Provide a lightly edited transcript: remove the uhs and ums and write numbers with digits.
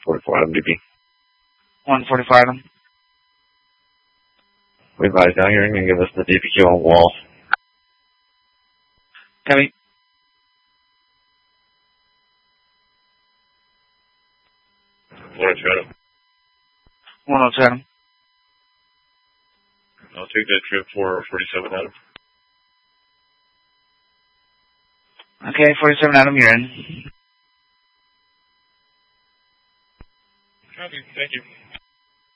144 Adam DP. 144 Adam. We advise down here and give us the DPQ on wall. Copy. 102 Adam. 102 Adam. I'll take that trip for 47 Adam. Okay, 47 Adam, you're in. Copy, thank you.